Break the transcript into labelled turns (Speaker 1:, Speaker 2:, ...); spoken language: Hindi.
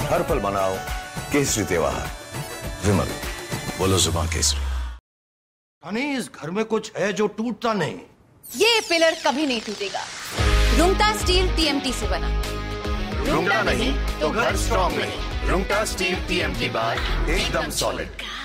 Speaker 1: हर पल मनाओ केसरी त्योहार। विमल, बोलो जुबान केसरी।
Speaker 2: नहीं, इस घर में कुछ है जो टूटता नहीं।
Speaker 3: ये पिलर कभी नहीं टूटेगा। रुंगटा स्टील टीएमटी से बना।
Speaker 1: रुंगटा नहीं तो घर स्ट्रॉन्ग नहीं। रुंगटा स्टील टीएमटी बार एकदम सॉलिड।